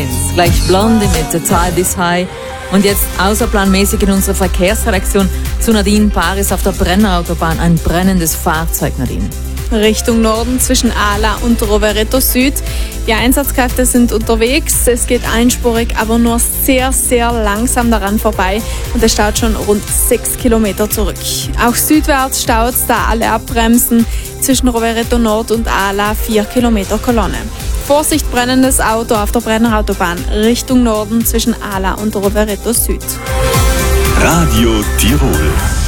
Linz, gleich Blonde mit The Tide Is High. Und jetzt außerplanmäßig in unserer Verkehrsredaktion zu Nadine Paris auf der Brennerautobahn. Ein brennendes Fahrzeug, Nadine. Richtung Norden zwischen Ala und Rovereto Süd. Die Einsatzkräfte sind unterwegs. Es geht einspurig, aber nur sehr, sehr langsam daran vorbei. Und es staut schon rund 6 Kilometer zurück. Auch südwärts staut es, da alle abbremsen. Zwischen Rovereto Nord und Ala 4 Kilometer Kolonne. Vorsicht, brennendes Auto auf der Brennerautobahn Richtung Norden zwischen Ala und Rovereto Süd. Radio Tirol.